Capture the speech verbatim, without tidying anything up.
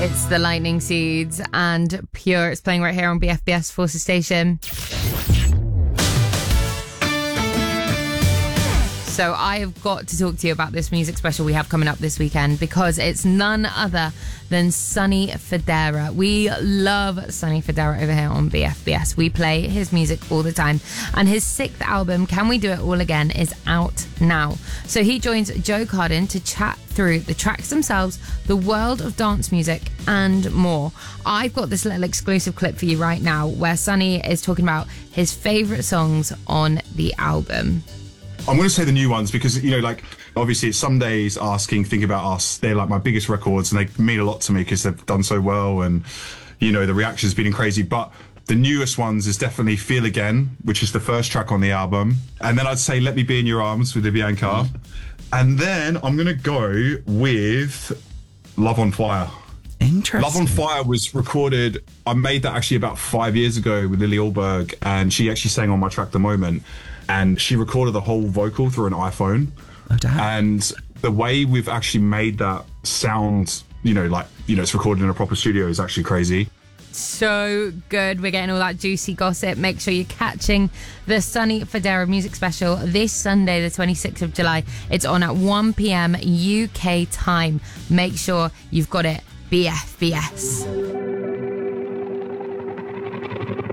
It's the Lightning Seeds and Pure. It's playing right here on B F B S Forces Station. So I have got to talk to you about this music special we have coming up this weekend because it's none other than Sonny Fodera. We love Sonny Fodera over here on B F B S. We play his music all the time. And his sixth album, Can We Do It All Again, is out now. So he joins Joe Carden to chat through the tracks themselves, the world of dance music, and more. I've got this little exclusive clip for you right now where Sonny is talking about his favourite songs on the album. I'm going to say the new ones because, you know, like, obviously it's Some Days, Asking, Think About Us. They're like my biggest records and they mean a lot to me because they've done so well and, you know, the reaction's been crazy. But the newest ones is definitely Feel Again, which is the first track on the album. And then I'd say Let Me Be In Your Arms with Ivianca. Mm-hmm. And then I'm going to go with Love on Fire. Interesting. Love on Fire was recorded, I made that actually about five years ago with Lily Alberg, and she actually sang on my track The Moment, and she recorded the whole vocal through an iPhone. Oh, damn. And the way we've actually made that sound, you know, like, you know, it's recorded in a proper studio is actually crazy. So good. We're getting all that juicy gossip. Make sure you're catching the Sonny Fodera music special this Sunday, the twenty-sixth of July. It's on at one p.m. U K time. Make sure you've got it. B F B S.